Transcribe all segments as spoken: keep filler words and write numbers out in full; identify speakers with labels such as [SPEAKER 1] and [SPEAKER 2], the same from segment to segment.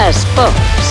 [SPEAKER 1] Esports.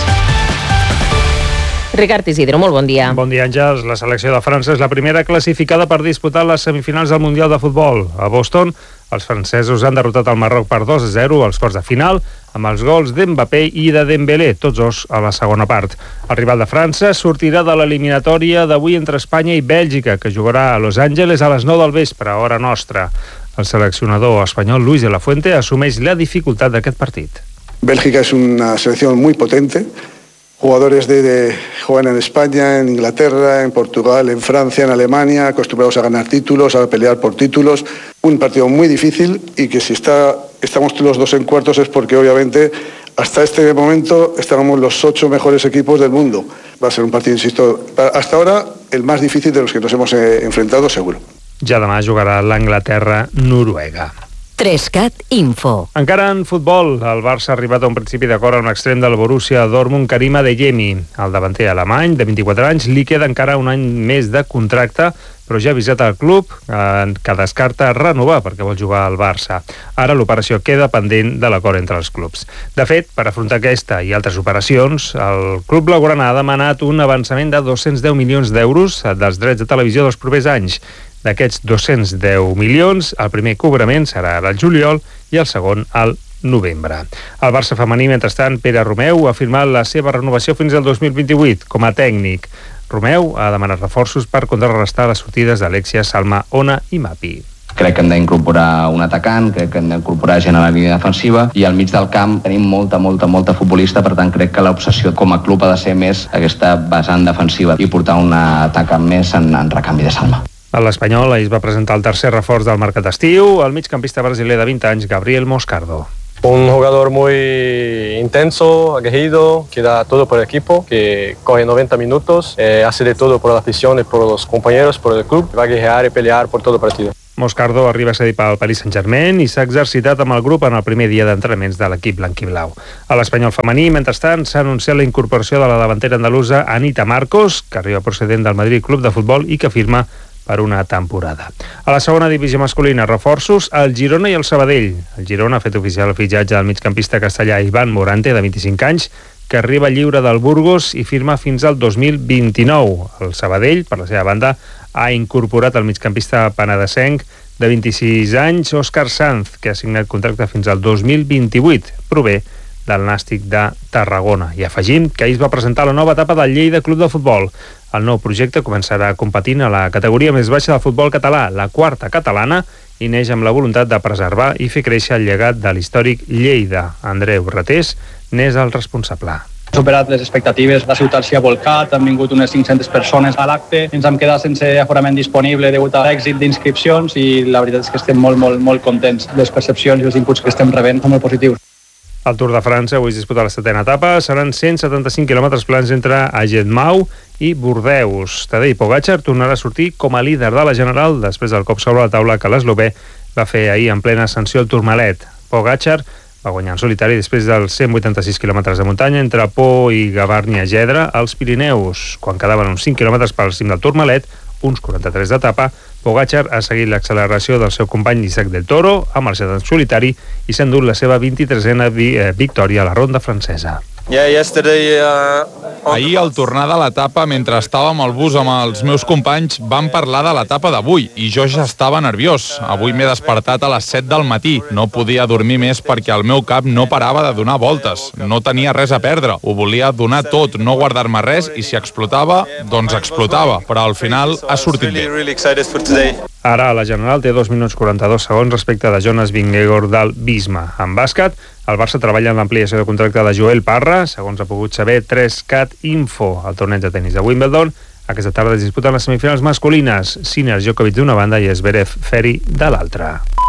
[SPEAKER 1] Ricard Isidro, molt bon dia.
[SPEAKER 2] Bon dia, Àngels. La selecció de França és la primera classificada per disputar les semifinals del Mundial de Futbol. A Boston, els francesos han derrotat el Marroc per dos a zero als quarts de final, amb els gols d'Mbappé i de Dembélé, tots dos a la segona part. El rival de França sortirà de l'eliminatòria d'avui entre Espanya i Bèlgica, que jugarà a Los Angeles a les nou del vespre, hora nostra. El seleccionador espanyol Luis de la Fuente assumeix la dificultat d'aquest partit.
[SPEAKER 3] Bélgica es una selección muy potente. Jugadores de, de juegan en España, en Inglaterra, en Portugal, en Francia, en Alemania, acostumbrados a ganar títulos, a pelear por títulos. Un partido muy difícil y que si está, estamos los dos en cuartos es porque obviamente hasta este momento estábamos los ocho mejores equipos del mundo. Va a ser un partido, insisto, hasta ahora el más difícil de los que nos hemos eh, enfrentado seguro.
[SPEAKER 2] Ja demà jugarà l'Anglaterra-Noruega.
[SPEAKER 1] Trescat Info.
[SPEAKER 2] Encara en futbol, el Barça ha arribat a un principi d'acord a un extrem del Borussia Dortmund, Karim Adeyemi. El davanter alemany, de vint-i-quatre anys, li queda encara un any més de contracte, però ja ha avisat al club eh, que descarta renovar perquè vol jugar al Barça. Ara l'operació queda pendent de l'acord entre els clubs. De fet, per afrontar aquesta i altres operacions, el club blaugrana ha demanat un avançament de dos-cents deu milions d'euros dels drets de televisió dels propers anys. D'aquests dos-cents deu milions, el primer cobrament serà al juliol i el segon al novembre. El Barça femení, mentrestant, Pere Romeu ha firmat la seva renovació fins al dos mil vint-i-vuit com a tècnic. Romeu ha demanat reforços per contrarrestar les sortides d'Alexia, Salma, Ona i Mapi.
[SPEAKER 4] Crec que hem d'incorporar un atacant, crec que hem d'incorporar gent a la línia defensiva i al mig del camp tenim molta, molta, molta futbolista, per tant crec que l'obsessió com a club ha de ser més aquesta vessant defensiva i portar un atacant més en, en recanvi de Salma.
[SPEAKER 2] A l'Espanyol ahir es va presentar el tercer reforç del mercat d'estiu, el migcampista brasiler de vint anys, Gabriel Moscardo.
[SPEAKER 5] Un jugador muy intenso, aguerrido, que da todo por el equipo, que corre noventa minutos, eh, hace de todo por la afición y por los compañeros, por el club, va a guerrear y pelear por todo el partido.
[SPEAKER 2] Moscardo arriba a cedir pel Paris Saint-Germain i s'ha exercitat amb el grup en el primer dia d'entrenaments de l'equip blanquiblau. A l'Espanyol femení, mentrestant, s'ha anunciat la incorporació de la davantera andalusa Anita Marcos, que arriba procedent del Madrid Club de Futbol i que firma per una temporada. A la segona divisió masculina, reforços, el Girona i el Sabadell. El Girona ha fet oficial el fitxatge del migcampista castellà Ivan Morante, de vint-i-cinc anys, que arriba lliure del Burgos i firma fins al dos mil vint-i-nou. El Sabadell, per la seva banda, ha incorporat el migcampista penedesenc de vint-i-sis anys, Òscar Sanz, que ha signat contracte fins al dos mil vint-i-vuit. Prové del Nàstic de Tarragona. I afegim que ahir es va presentar la nova etapa del Lleida Club de Futbol. El nou projecte començarà competint a la categoria més baixa del futbol català, la quarta catalana, i neix amb la voluntat de preservar i fer créixer el llegat de l'històric Lleida. Andreu Ratés n'és el responsable.
[SPEAKER 6] Superat les expectatives, la ciutat s'hi ha volcat, han vingut unes cinc-centes persones a l'acte, ens hem quedat sense aforament disponible degut a l'èxit d'inscripcions i la veritat és que estem molt, molt, molt contents. Les percepcions i els inputs que estem rebent són molt positius.
[SPEAKER 2] El Tour de França avui es disputa la setena etapa, seran cent setanta-cinc quilòmetres plans entre Agenmau i Bordeus. Tadej Pogačar tornarà a sortir com a líder de la General després del cop sobre la taula que l'eslovè va fer ahir en plena ascensió al Tourmalet. Pogačar va guanyar en solitari després dels cent vuitanta-sis quilòmetres de muntanya entre Pau i Gavarnia-Gedra als Pirineus. Quan quedaven uns cinc quilòmetres pel cim del Tourmalet, uns quaranta-tres d'etapa, Pogačar ha seguit l'acceleració del seu company Isaac del Toro, ha marxat en solitari i s'ha endut la seva vint-i-tresena vi- eh, victòria a la ronda francesa.
[SPEAKER 7] Yeah, yesterday, uh,
[SPEAKER 8] Ahir, al tornar de l'etapa, mentre estàvem al bus amb els meus companys, vam parlar de l'etapa d'avui i jo ja estava nerviós. Avui m'he despertat a les set del matí. No podia dormir més perquè el meu cap no parava de donar voltes. No tenia res a perdre. Ho volia donar tot, no guardar-me res i si explotava, doncs explotava. Però al final ha sortit bé.
[SPEAKER 2] Ara la General té dos minuts quaranta-dos segons respecte de Jonas Vingegaard del Visma. En bàsquet, el Barça treballa en l'ampliació de contracte de Joel Parra, segons ha pogut saber Trescat Info. El torneig de tenis de Wimbledon aquesta tarda es disputen les semifinals masculines, Sinner Djokovic d'una banda i Zverev Ferry de l'altra.